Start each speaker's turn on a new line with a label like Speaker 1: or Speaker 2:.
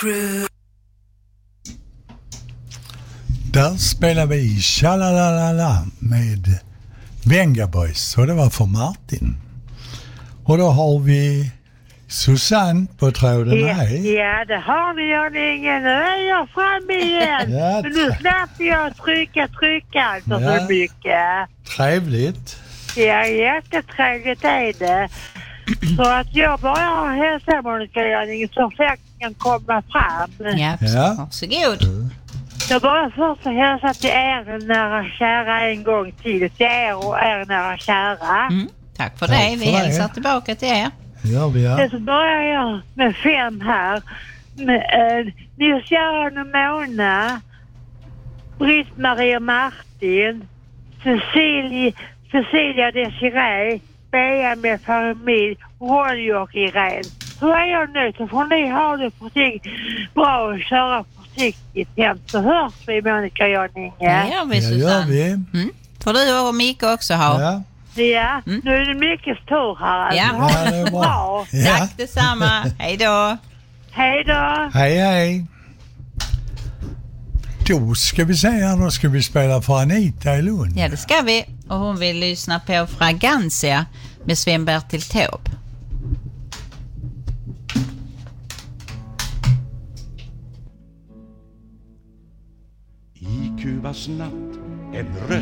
Speaker 1: Crew.
Speaker 2: Där spelar vi Tjalalalala med Venga Boys, och det var för Martin. Och då har vi Susanne på tråden.
Speaker 3: Ja, det har ni, Jan-Inge. Nu är jag framme igen.
Speaker 2: Ja,
Speaker 3: men nu släpper jag trycka alltså så mycket.
Speaker 2: Trevligt.
Speaker 3: Ja, jättetrevligt är det. Så att jag bara hälsar Monica Jan-Inge så fort kan komma fram.
Speaker 4: Ja, varsågod.
Speaker 3: Jag bara först hälsa till er nära kära en gång till er och er nära kära.
Speaker 4: Tack för det. Vi hälsar tillbaka till er.
Speaker 2: Ja, vi är.
Speaker 3: Så börjar jag med 5 här. Nils-Göran och Mona, Britt-Marie och Martin, Cecilia Desiree, Bea med familj, Ronny och Irene. Så är jag nu, så får ni ha det bra och köra försiktigt hem, så hörs vi, Monica Jan-Inge.
Speaker 4: Ja, gör vi, Susanne. Får du och Mika också ha.
Speaker 3: Ja, nu är det mycket stor här.
Speaker 4: Ja,
Speaker 2: det är bra. Ja.
Speaker 4: Tack detsamma. Hej då.
Speaker 3: Hej då.
Speaker 2: Hej. Då ska vi säga, då ska vi spela för Anita i Lund.
Speaker 4: Ja, det ska vi. Och hon vill lyssna på Fragancia med Sven-Bertil Taube.
Speaker 5: I Kubas natt en röst